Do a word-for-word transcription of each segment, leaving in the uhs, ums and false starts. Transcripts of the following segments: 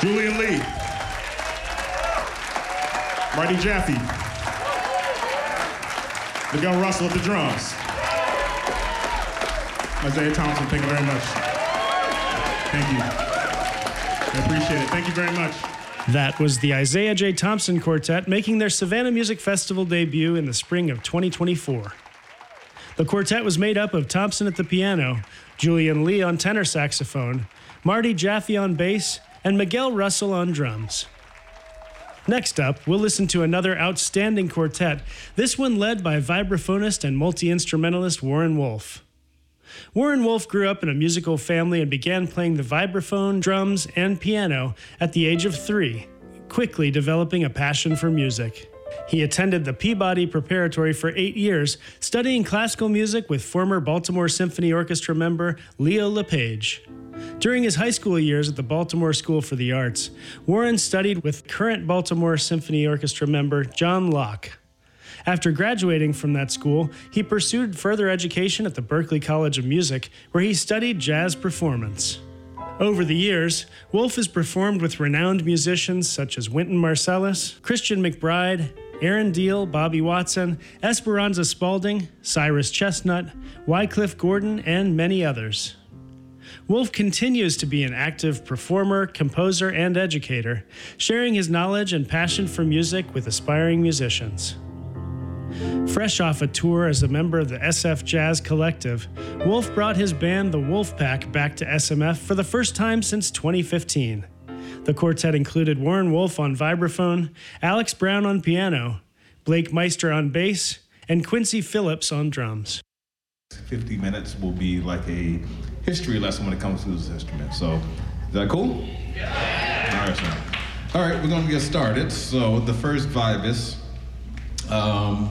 Julian Lee. Marty Jaffe. Miguel Russell at the drums. Isaiah Thompson, thank you very much. Thank you. I appreciate it. Thank you very much. That was the Isaiah J. Thompson Quartet making their Savannah Music Festival debut in the spring of twenty twenty-four. The quartet was made up of Thompson at the piano, Julian Lee on tenor saxophone, Marty Jaffe on bass, and Miguel Russell on drums. Next up, we'll listen to another outstanding quartet, this one led by vibraphonist and multi-instrumentalist Warren Wolf. Warren Wolf grew up in a musical family and began playing the vibraphone, drums, and piano at the age of three, quickly developing a passion for music. He attended the Peabody Preparatory for eight years, studying classical music with former Baltimore Symphony Orchestra member Leo LePage. During his high school years at the Baltimore School for the Arts, Warren studied with current Baltimore Symphony Orchestra member John Locke. After graduating from that school, he pursued further education at the Berklee College of Music, where he studied jazz performance. Over the years, Wolf has performed with renowned musicians such as Wynton Marsalis, Christian McBride, Aaron Deal, Bobby Watson, Esperanza Spalding, Cyrus Chestnut, Wycliffe Gordon, and many others. Wolf continues to be an active performer, composer, and educator, sharing his knowledge and passion for music with aspiring musicians. Fresh off a tour as a member of the S F Jazz Collective, Wolf brought his band The Wolfpack back to S M F for the first time since twenty fifteen. The quartet included Warren Wolf on vibraphone, Alex Brown on piano, Blake Meister on bass, and Quincy Phillips on drums. fifty minutes will be like a history lesson when it comes to this instrument. So, is that cool? Yeah. All right, so. All right, we're going to get started. So, the first vibist, um,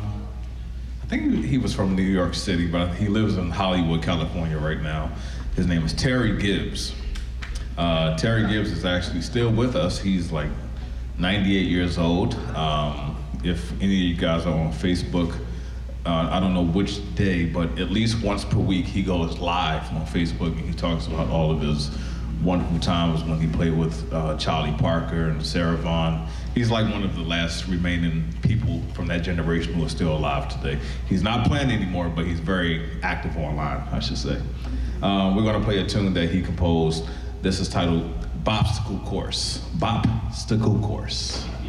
I think he was from New York City, but he lives in Hollywood, California right now. His name is Terry Gibbs. Uh, Terry Gibbs is actually still with us. He's like ninety-eight years old. Um, if any of you guys are on Facebook, uh, I don't know which day, but at least once per week he goes live on Facebook and he talks about all of his wonderful times when he played with uh, Charlie Parker and Sarah Vaughan. He's like one of the last remaining people from that generation who are still alive today. He's not playing anymore, but he's very active online, I should say. Um, we're gonna play a tune that he composed. This is titled Bopsicle Course. Bopsicle Course.